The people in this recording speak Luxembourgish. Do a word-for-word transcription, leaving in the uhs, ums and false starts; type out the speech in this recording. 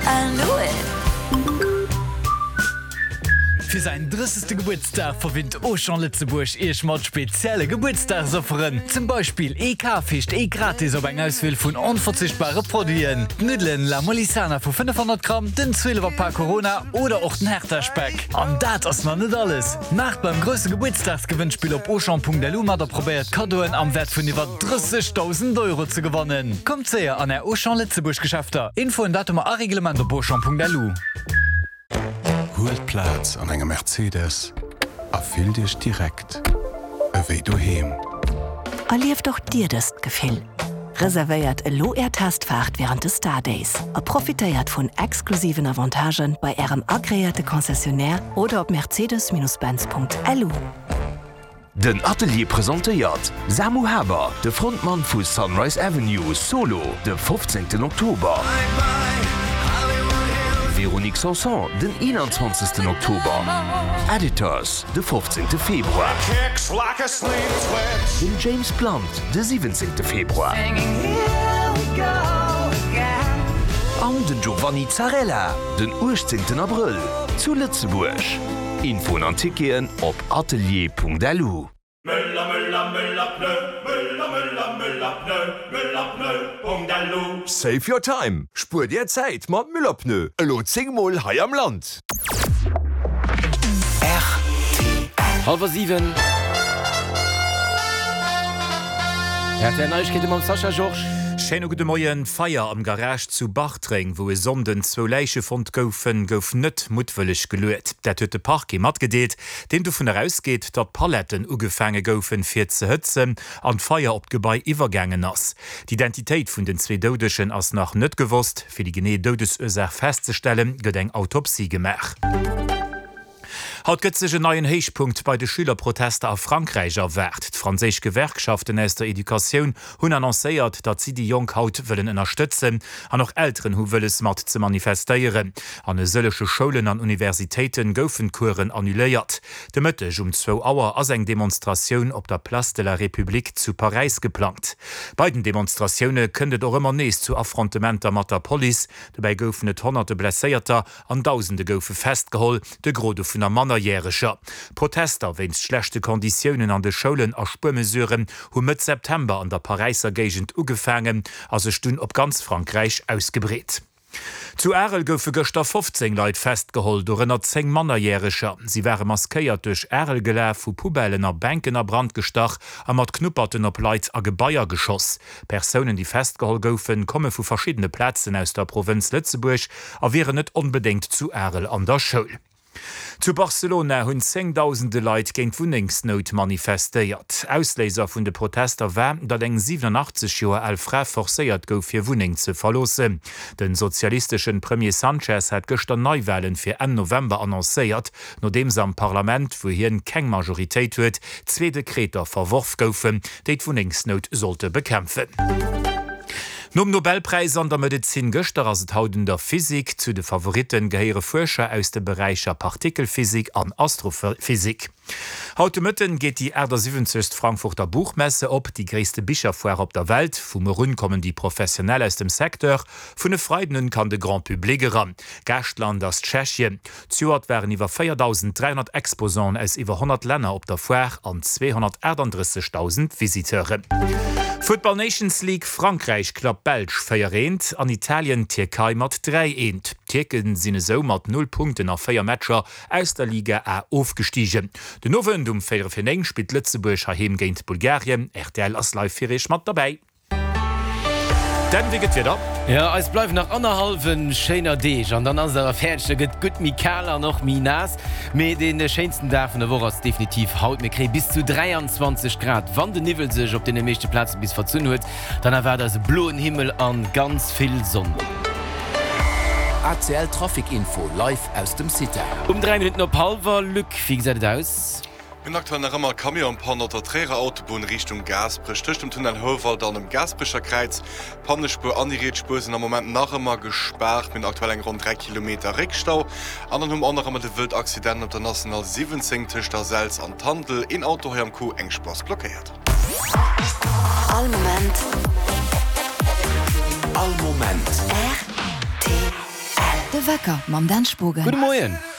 I know it. Für seinen dreißigsten Geburtstag verwindt Auchan Lützeburg ehemals spezielle Geburtstagsofferen. Zum Beispiel E K-Fisch E gratis auf eine Auswahl von unverzichtbaren Produkten. Nudeln La Molisana für fünfhundert Gramm, den zwölfer-Pack Corona oder auch den Hertha-Speck. Und das ist noch nicht alles. Macht beim größten Geburtstagsgewinnspiel auf Auchan Punkt L U mal probiert, Kadoen am Wert von über dreißigtausend Euro zu gewinnen. Kommt sehr an der Auchan Lützeburg Geschäfte. Info und Datum und Reglement auf Auchan Punkt L U. Holt Platz an enger Mercedes a fill Dich direkt ewéi du heem. Erlief doch dir das Gefühl. Reserviert e Lo-Air-Tastfahrt während des Stardays. Er profitiert von exklusiven Avantagen bei Ihrem agréierte Konzessionär oder op mercedes Bindestrich benz Punkt L U. Den Atelier präsentiert Samu Haber, de Frontmann vu Sunrise Avenue Solo, de fünfzehnten Oktober. Veronique Sanson, den einundzwanzigsten Oktober. Editors, de fünfzehnten Februar. Den James Blunt, de siebenzehnten Februar. Und den Giovanni Zarella, den achtzehnten April, zu Lützeburg. Info und Tickets op atelier Punkt L U. Müller, Müller, Müller, Pneu, Müller, Müller, Müller, Pneu, Müller, Pneu, Punkt L U. Save your time. Spur dir Zeit mit Müller Pneu. Elo zingmal hei am Land. R T L. Halber sieben. Ja, der Neuigkeit mit Sascha George. Schönen guten Morgen. Feier am Garage zu Bachtring, wo es Sonden zwei Leichen fand goufen, gouf nicht mutwillig gelöst. Der hat den Park abgedeelt, dem davon herausgeht, dass Paletten angefangen goufen, für zu hützen, an Feier op Gebäi übergangen ist. Die Identität von den zwei Todesschen ist noch nicht gewusst. Für die genaue Todesursache festzustellen, wird eine Autopsie gemacht. Haut gëtt sech en neuen Heichpunkt bei de Schülerprotester a Frankreich erwert. D' franzésch Gewerkschaften aus der Education hunn annoncéiert, dat sie die Junghaut wëllen ënnerstëtzen, an noch Eltern hu wëlles mat ze manifestéieren. An e sëllesche Scholen an Universitäten goufen Kuren annuléiert. De Mëtteg um zwei Auer ass eng Demonstrationun op der Place de la République zu Paris geplant. Beiden Demonstrationioune kënnet och ëmmer nees zu Affrontementer mat der Poli, dabei goufen et honnerte Blesséierter an Tausende goufe festgeholl, de Grode vun der Mannerjährescher. Protester wennst schlechte Konditionen an de Schulen a Spurmesuren hun mit September an der Pariser Gegend ugefangen, also stun op ganz Frankreich ausgebret. Zu Erel goufe gëchter fünfzehn Leiit festgeholt do ënner zehn Mannerjährescher. Sie wäre maskeiert duch Erel geläf vu Pubellen a Bänken a Brand gestach a mat knupperten op Leiit a Gebaier geschoss. Personen, die festgeholt goufen, komme vu verschiedene Plätzen aus der Provinz Lützeburg a wären net unbedingt zu Erel an der Schul. Zu Barcelona hunn zehntausende Leiit géint d'Wuningsnot manifestéiert. Ausléser vun de Protester wär, dat eng siebenundachtzig Joer alt Frä forcéiert gouf fir Wuning ze verlosen. Den sozialistischen Premier Sanchez hat gëster Neuwahlen fir Ende November annoncéiert, no dem se am Parlament, wo hien keng Majoritéit huet, zwee Dekreter verworf goufen, déi d'Wuningsnot sollte bekämpfen. Nom Nobelpreis an der Medizin gëster ass et hauten der Physik zu de Favoriten gehéiere Forscher aus de Bereicher Partikelphysik an Astrophysik. Haute Mëtten geht die Äder siebzigsten Frankfurter Buchmesse op, die gréste Bicherfoire op der Welt, vum Run kommen die professionell aus dem Sektor, vun de Freidenen kann de Grand Publik ran. Gerchtland as Tschechien. Zuert wären iwwer viertausenddreihundert Exposanten aus iwwer hundert Länder op der Foire an zweihundertachtunddreißigtausend Visiteuren. Football Nations League Frankreich klappt Belsch feiereent, an Italien Türkei mat drei eent. Türken sinne so mat null Punkten nach vier Matcher aus der Liga A aufgestiegen. De Nowen um vier vier eng spielt Lützeburg heim géint Bulgarien, R T L as live firisch mat dabei. Dann wie geht wieder? Ja, es bleibt nach anderthalben schöner Deeg und dann ist der Fernsche geht gut Mikaela noch Minas. Mit den schönsten Tagen der Woche ist definitiv haut mir kriegt bis zu dreiundzwanzig Grad. Wenn der Nivel sich auf den nächsten Platz bis verzogen wird, dann erwartet das blauen Himmel an ganz viel Sonne. A C L Traffic-Info live aus dem City. Um drei Minuten auf halber Lück, wie sieht es aus? In aktueller Rammer Kamion Panner der Träger Autobahn Richtung Gasbrich durch dem Tunnel Howald an dem Gasbricher Kreuz. Pannespur an die Rätspur sind am Moment nach immer gesperrt mit aktuell rund drei Kilometer Rückstau. An anderem mit dem Wildaccident auf der National siebzehn Tisch der Selz an Tandel in Auto am Kuh Engspass blockiert. All Moment. All Moment. R T L. De Wecker mam den Spogen. Guten Morgen.